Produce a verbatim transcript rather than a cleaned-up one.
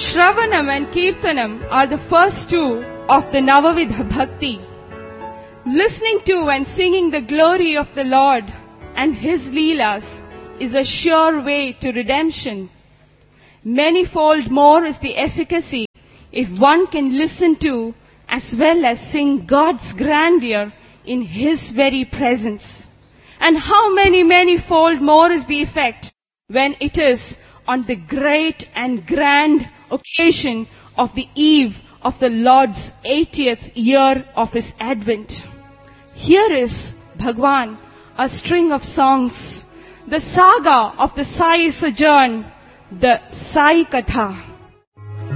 Shravanam and Kirtanam are the first two of the Navavidha Bhakti. Listening to and singing the glory of the Lord and His Leelas is a sure way to redemption. Manyfold more is the efficacy if one can listen to as well as sing God's grandeur in His very presence. And how many, many-fold more is the effect when it is on the great and grand occasion of the eve of the Lord's eightieth year of His advent. Here is Bhagwan, a string of songs, the saga of the Sai sojourn, the Sai Katha.